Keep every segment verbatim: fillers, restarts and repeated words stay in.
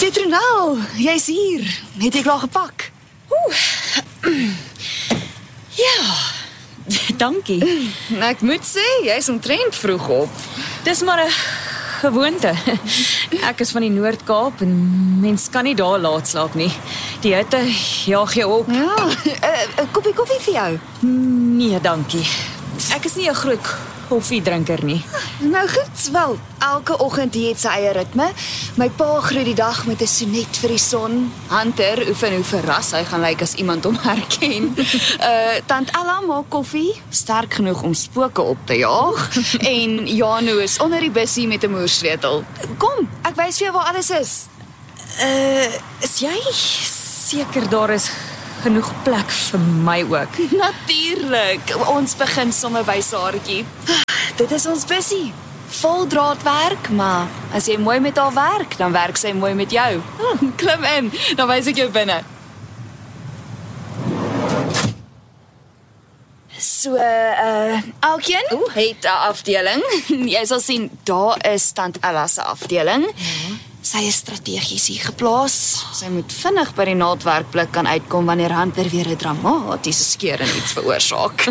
Petronel, jy's hier. Het jy klaar gepak? Ja, dankie. Ek moet sê, jy's omtrent vroeg op. Dis maar 'n gewoonte. Ek is van die Noord-Kaap en mens kan nie daar laat slaap nie. Die hitte jaag jou op. Ja, 'n koppie koffie vir jou. Nee, dankie. Ek is nie 'n groot koffiedrinker nie. Nou goed, wel, elke oggend het sy eie ritme. My pa groet die dag met 'n sonnet vir die son. Hunter oefen hoe verras hy gaan lyk as iemand hom herken. Uh, Tant Ella maak koffie, sterk genoeg om spooke op te jaag. En Janu is onder die bussie met 'n moersleutel. Kom, ek wys vir jou waar alles is. Uh, is jy seker daar is genoeg plek vir my ook? Natuurlik, ons begin sommer by Saartjie. Dit is ons bussie. Vol draadwerk, maar as jy mooi met haar werk, dan werk sy mooi met jou. Hm, klim in, dan wys ek jou binne. So, uh, elkeen het 'n afdeling. Jy sal sien, daar is Tant Ella se afdeling. Ja. Sy is strategies hier geplaas. Sy moet vinnig by die naaldwerkplek kan uitkom wanneer Hunter weer 'n dramatiese skeur en iets veroorsaak.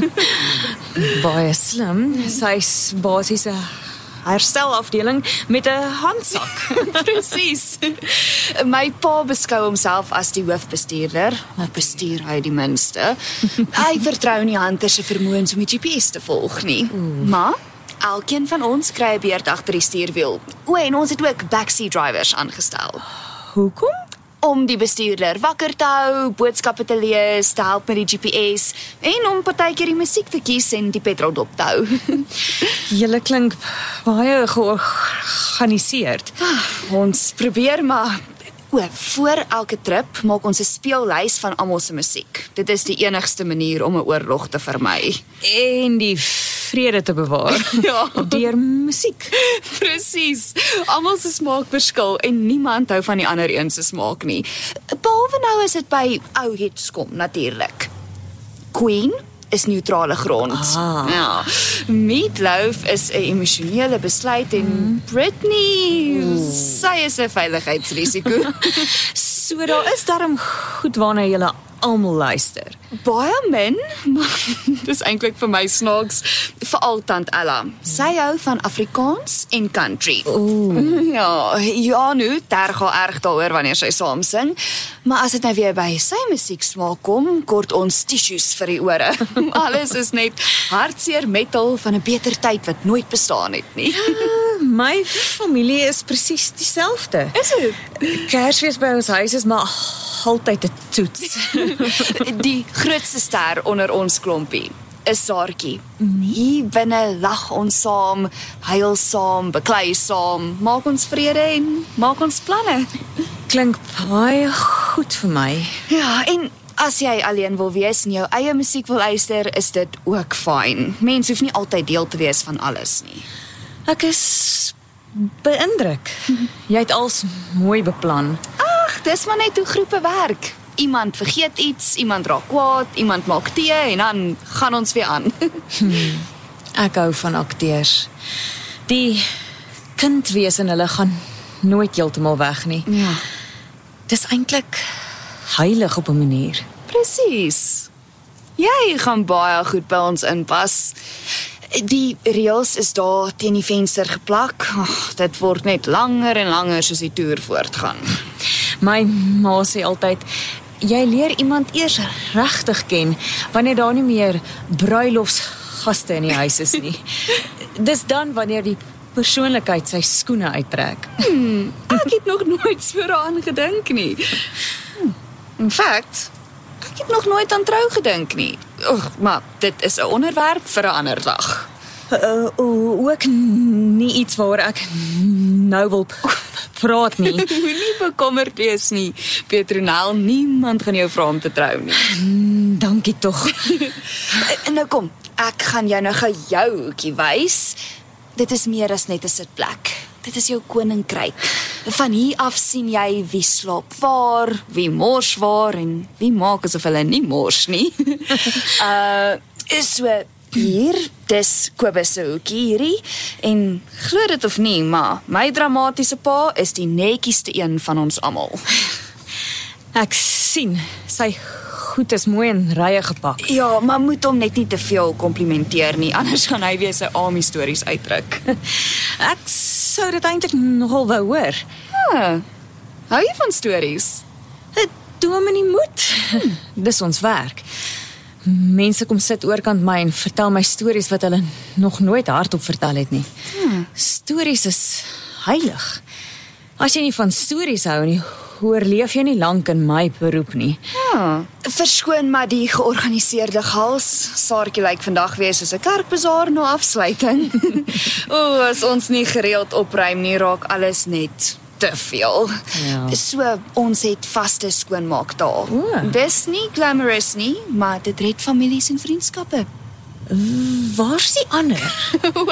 Baie slim. Sy's basies 'n herstelafdeling met 'n handsak. Presies. My pa beskou homself as die hoofbestuurder, maar bestuur hy die minste. Hy vertrou nie Hunter se vermoëns om die G P S te volg nie. Mm. Maar elkeen van ons kry 'n beurt agter die stuurwiel. O, en ons het ook backseat drivers aangestel. Hoekom? Om die bestuurder wakker te hou, boodskappe te lees, te help met die G P S en om partykeer die musiek te kies en die petrol dop te hou. Julle klink baie georganiseerd. Ah, ons probeer maar. O, voor elke trip maak ons 'n speellys van almal se musiek. Dit is die enigste manier om 'n oorlog te vermy. En die vrede te bewaar. Ja, deur musiek. Presies. Almal se smaak verskil en niemand hou van die ander een se smaak nie. Behalwe nou as dit by ou hits kom natuurlik. Queen is neutrale grond. Ah. Ja. Meatloaf is 'n emosionele besluit en mm. Britney, mm. sy is 'n veiligheidsrisiko. So daar is darm goed waarna julle almal luister. Baie min, maar dis eintlik vir my snaaks, veral Tant Ella. Sy hou van Afrikaans en country. Ooh. Ja, Janu terg haar erg daaroor wanneer sy saam sing, maar as dit nou weer by sy musieksmaak kom, kort ons tissues vir die ore. Alles is net hartseer metal van 'n beter tyd wat nooit bestaan het nie. Ja, my familie is presies dieselfde. Is dit? Kersfees by ons huis is maar altyd 'n toets. Die grootste ster onder ons klompie is Saartjie. Hier binne lag ons saam, huil saam, beklei saam, maak ons vrede en maak ons planne. Klink baie goed vir my. Ja, en as jy alleen wil wees en jou eie musiek wil luister, is dit ook fyn. Mens hoef nie altyd deel te wees van alles nie. Ek is beïndruk. Jy het als mooi beplan. Ag, dis maar net hoe groepe werk. Iemand vergeet iets, iemand raak kwaad, iemand maak tee en dan gaan ons weer aan. hmm, ek hou van akteurs. Die kindwees in hulle gaan nooit heeltemal weg nie. Ja. Dis eintlik heilig op 'n manier. Presies. Jy gaan baie goed by ons inpas. Die reëls is daar teen die venster geplak. Ag, dit word net langer en langer soos die toer voortgaan. My ma sê altyd, jy leer iemand eers regtig ken wanneer daar nie meer bruilofsgaste in die huis is nie. Dis dan wanneer die persoonlikheid sy skoene uittrek. Hmm, ek het nog nooit so daaraan gedink nie. In fact, ek het nog nooit aan trou gedink nie. Ag, maar dit is 'n onderwerp vir 'n ander dag. Uh, ook nie iets waaroor ek nou wil praat nie. Moenie bekommerd wees nie, Petronel, niemand gaan jou vra om te trou nie. Dankie tog. Nou kom, ek gaan jou nou gou jou hoekie wys. Dit is meer as net 'n sitplek. Dit is jou koninkryk. Van hier af sien jy wie slaap waar, wie mors waar en wie maak asof hulle nie mors nie. uh, is so Hier, dis Kobus se hoekie hierdie en glo dit of nie, maar my dramatiese pa is die netjieste een van ons almal. Ek sien, sy goed is mooi en rye gepak. Ja, maar moet hom net nie te veel komplimenteer nie, anders gaan hy weer sy Ami stories uitdruk. Ek sou dit eintlik nogal wou hoor. Ah, hou jy van stories? Dit doen my nie moed. Hmm. Dis ons werk. Mense kom sit oorkant my en vertel my stories wat hulle nog nooit hardop vertel het nie. Hmm. Stories is heilig. As jy nie van stories hou nie, oorleef jy nie lank in my beroep nie. Ja, verskoon maar die georganiseerde chaos. Saartjie lyk vandag weer soos 'n kerkbazaar na afsluiting. O, as ons nie gereeld opruim nie, raak alles net te veel. Ja. So, ons het vaste skoonmaakdae. O. Dis nie glamorous nie, maar dit red families en vriendskappe. Waar's die ander?